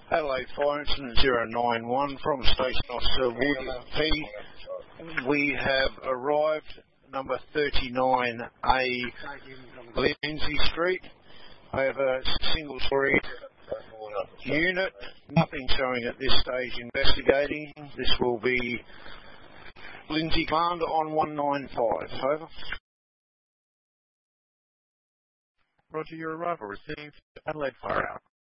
Adelaide Fire Incident 091 from Station Officer Wood P. We have arrived number 39A Lindsay Street. I have a single story unit, nothing showing at this stage investigating. This will be Lindsay Commander on 195. Over. Roger, your arrival received. Adelaide Fire out.